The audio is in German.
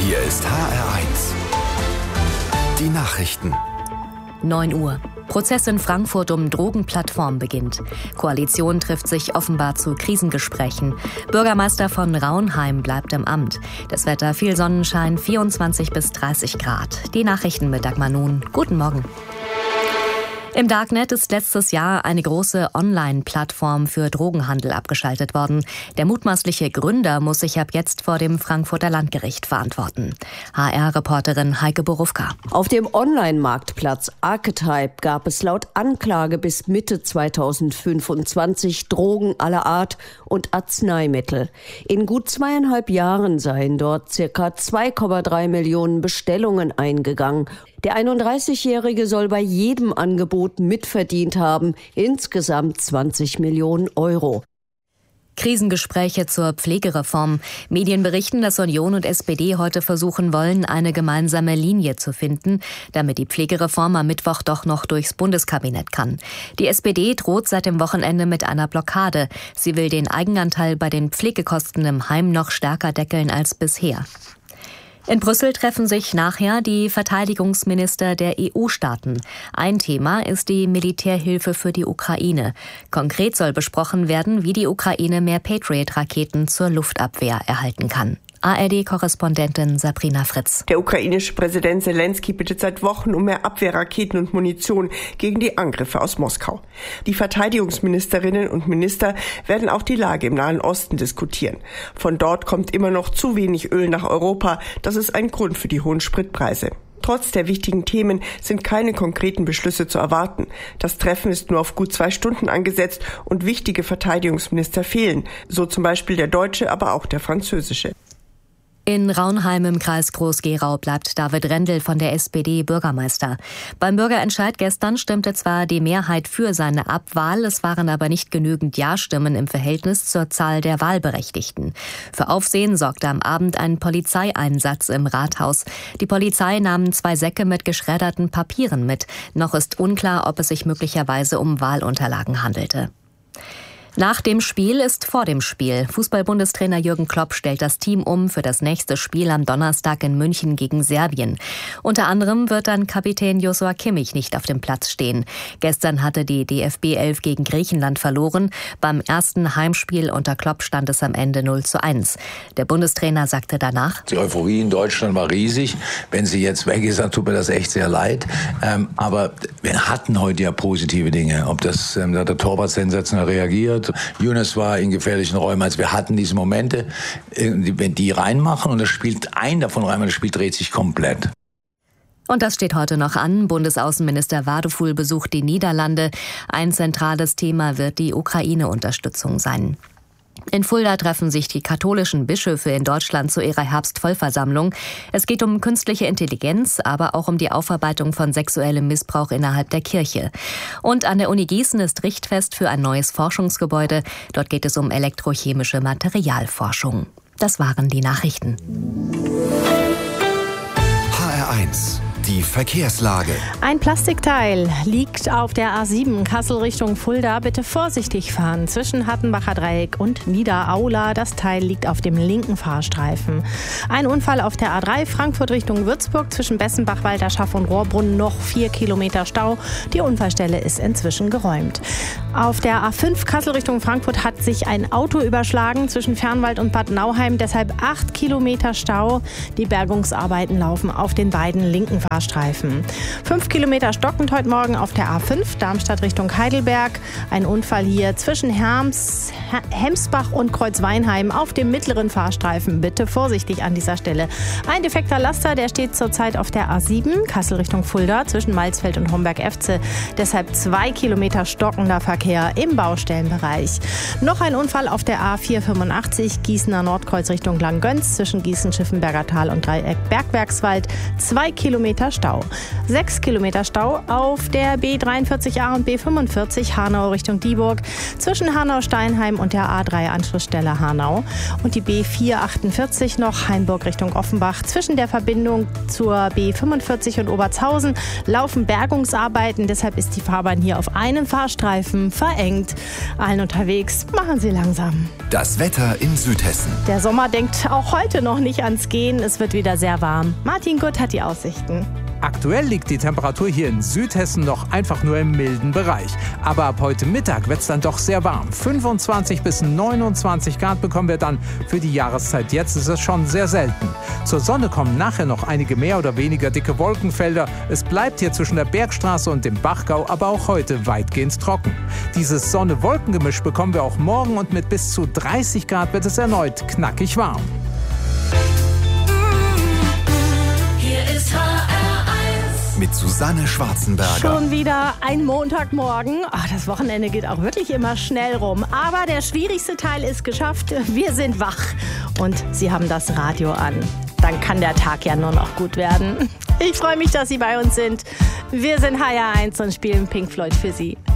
Hier ist HR1. Die Nachrichten. 9 Uhr. Prozess in Frankfurt um Drogenplattform beginnt. Koalition trifft sich offenbar zu Krisengesprächen. Bürgermeister von Raunheim bleibt im Amt. Das Wetter viel Sonnenschein, 24 bis 30 Grad. Die Nachrichten mit Dagmar Nun. Guten Morgen. Im Darknet ist letztes Jahr eine große Online-Plattform für Drogenhandel abgeschaltet worden. Der mutmaßliche Gründer muss sich ab jetzt vor dem Frankfurter Landgericht verantworten. HR-Reporterin Heike Borufka. Auf dem Online-Marktplatz Archetype gab es laut Anklage bis Mitte 2025 Drogen aller Art und Arzneimittel. In gut 2,5 Jahren seien dort ca. 2,3 Millionen Bestellungen eingegangen. Der 31-Jährige soll bei jedem Angebot mitverdient haben, insgesamt 20 Millionen Euro. Krisengespräche zur Pflegereform. Medien berichten, dass Union und SPD heute versuchen wollen, eine gemeinsame Linie zu finden, damit die Pflegereform am Mittwoch doch noch durchs Bundeskabinett kann. Die SPD droht seit dem Wochenende mit einer Blockade. Sie will den Eigenanteil bei den Pflegekosten im Heim noch stärker deckeln als bisher. In Brüssel treffen sich nachher die Verteidigungsminister der EU-Staaten. Ein Thema ist die Militärhilfe für die Ukraine. Konkret soll besprochen werden, wie die Ukraine mehr Patriot-Raketen zur Luftabwehr erhalten kann. ARD-Korrespondentin Sabrina Fritz. Der ukrainische Präsident Zelensky bittet seit Wochen um mehr Abwehrraketen und Munition gegen die Angriffe aus Moskau. Die Verteidigungsministerinnen und Minister werden auch die Lage im Nahen Osten diskutieren. Von dort kommt immer noch zu wenig Öl nach Europa. Das ist ein Grund für die hohen Spritpreise. Trotz der wichtigen Themen sind keine konkreten Beschlüsse zu erwarten. Das Treffen ist nur auf gut 2 Stunden angesetzt und wichtige Verteidigungsminister fehlen. So zum Beispiel der deutsche, aber auch der französische. In Raunheim im Kreis Groß-Gerau bleibt David Rendel von der SPD Bürgermeister. Beim Bürgerentscheid gestern stimmte zwar die Mehrheit für seine Abwahl, es waren aber nicht genügend Ja-Stimmen im Verhältnis zur Zahl der Wahlberechtigten. Für Aufsehen sorgte am Abend ein Polizeieinsatz im Rathaus. Die Polizei nahm 2 Säcke mit geschredderten Papieren mit. Noch ist unklar, ob es sich möglicherweise um Wahlunterlagen handelte. Nach dem Spiel ist vor dem Spiel. Fußball-Bundestrainer Jürgen Klopp stellt das Team um für das nächste Spiel am Donnerstag in München gegen Serbien. Unter anderem wird dann Kapitän Joshua Kimmich nicht auf dem Platz stehen. Gestern hatte die DFB 11 gegen Griechenland verloren. Beim ersten Heimspiel unter Klopp stand es am Ende 0:1. Der Bundestrainer sagte danach: Die Euphorie in Deutschland war riesig. Wenn sie jetzt weg ist, dann tut mir das echt sehr leid. Aber wir hatten heute ja positive Dinge. Ob das der Torwart sensationell reagiert. Younes war in gefährlichen Räumen. Also wir hatten diese Momente, wenn die reinmachen und das spielt ein davon rein, das Spiel dreht sich komplett. Und das steht heute noch an. Bundesaußenminister Wadefuhl besucht die Niederlande. Ein zentrales Thema wird die Ukraine-Unterstützung sein. In Fulda treffen sich die katholischen Bischöfe in Deutschland zu ihrer Herbstvollversammlung. Es geht um künstliche Intelligenz, aber auch um die Aufarbeitung von sexuellem Missbrauch innerhalb der Kirche. Und an der Uni Gießen ist Richtfest für ein neues Forschungsgebäude. Dort geht es um elektrochemische Materialforschung. Das waren die Nachrichten. HR1. Die Verkehrslage. Ein Plastikteil liegt auf der A7 Kassel Richtung Fulda. Bitte vorsichtig fahren zwischen Hattenbacher Dreieck und Niederaula. Das Teil liegt auf dem linken Fahrstreifen. Ein Unfall auf der A3 Frankfurt Richtung Würzburg zwischen Bessenbach, Walterschaff und Rohrbrunn. Noch 4 Kilometer Stau. Die Unfallstelle ist inzwischen geräumt. Auf der A5 Kassel Richtung Frankfurt hat sich ein Auto überschlagen zwischen Fernwald und Bad Nauheim. Deshalb 8 Kilometer Stau. Die Bergungsarbeiten laufen auf den beiden linken Fahrstreifen. 5 Kilometer stockend heute Morgen auf der A5 Darmstadt Richtung Heidelberg. Ein Unfall hier zwischen Hemsbach und Kreuzweinheim auf dem mittleren Fahrstreifen. Bitte vorsichtig an dieser Stelle. Ein defekter Laster, der steht zurzeit auf der A7 Kassel Richtung Fulda zwischen Malzfeld und Homberg-Efze. Deshalb 2 Kilometer stockender Verkehr im Baustellenbereich. Noch ein Unfall auf der A485 Gießener Nordkreuz Richtung Langgöns zwischen Gießen-Schiffenberger Tal und Dreieck Bergwerkswald. 2 Kilometer Kilometer Stau. 6 Kilometer Stau auf der B43A und B45 Hanau Richtung Dieburg zwischen Hanau-Steinheim und der A3-Anschlussstelle Hanau. Und die B448 noch Hainburg Richtung Offenbach. Zwischen der Verbindung zur B45 und Obertshausen laufen Bergungsarbeiten. Deshalb ist die Fahrbahn hier auf einen Fahrstreifen verengt. Allen unterwegs, machen Sie langsam. Das Wetter in Südhessen. Der Sommer denkt auch heute noch nicht ans Gehen. Es wird wieder sehr warm. Martin Gutt hat die Aussichten. Aktuell liegt die Temperatur hier in Südhessen noch einfach nur im milden Bereich. Aber ab heute Mittag wird es dann doch sehr warm. 25 bis 29 Grad bekommen wir dann für die Jahreszeit. Jetzt ist es schon sehr selten. Zur Sonne kommen nachher noch einige mehr oder weniger dicke Wolkenfelder. Es bleibt hier zwischen der Bergstraße und dem Bachgau aber auch heute weitgehend trocken. Dieses Sonne-Wolken-Gemisch bekommen wir auch morgen und mit bis zu 30 Grad wird es erneut knackig warm. Mit Susanne Schwarzenberger. Schon wieder ein Montagmorgen. Das Wochenende geht auch wirklich immer schnell rum. Aber der schwierigste Teil ist geschafft. Wir sind wach und Sie haben das Radio an. Dann kann der Tag ja nur noch gut werden. Ich freue mich, dass Sie bei uns sind. Wir sind HR1 und spielen Pink Floyd für Sie.